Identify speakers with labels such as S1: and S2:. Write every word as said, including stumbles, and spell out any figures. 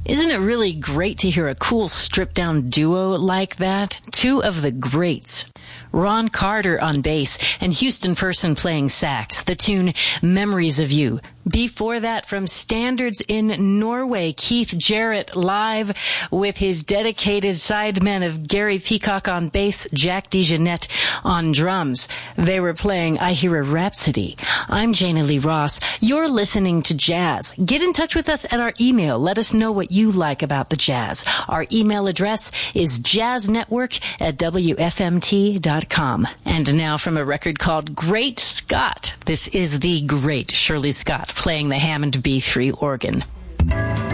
S1: Isn't it really great to hear a cool stripped-down duo like that? Two of the greats. Ron Carter on bass and Houston Person playing sax. The tune Memories of You. Before that, from Standards in Norway, Keith Jarrett live with his dedicated sidemen of Gary Peacock on bass, Jack DeJohnette on drums. They were playing I Hear a Rhapsody. I'm Jana Lee Ross. You're listening to Jazz. Get in touch with us at our email. Let us know what you like about the jazz. Our email address is jazznetwork at w f m t dot com. And now from a record called Great Scott, this is the great Shirley Scott playing the Hammond B three organ.